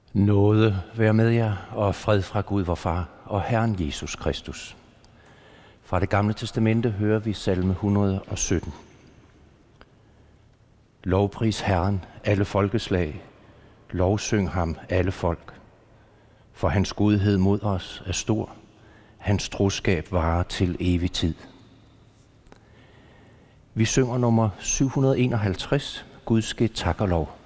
Nåde være med jer, og fred fra Gud vor Far og Herren Jesus Kristus. Fra det gamle testamente hører vi salme 117. Lovpris Herren, alle folkeslag. Lovsyng ham, alle folk. For hans godhed mod os er stor. Hans troskab varer til evig tid. Vi synger nummer 751, Gud ske tak og lov.